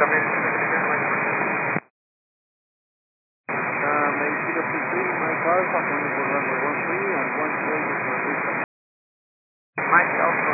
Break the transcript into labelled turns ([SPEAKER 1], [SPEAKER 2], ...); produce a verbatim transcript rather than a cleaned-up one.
[SPEAKER 1] come in.
[SPEAKER 2] Uh, may zero two three, Mike Alpha, twenty-four runway one three and one two eight is my visa.
[SPEAKER 1] Mike Alpha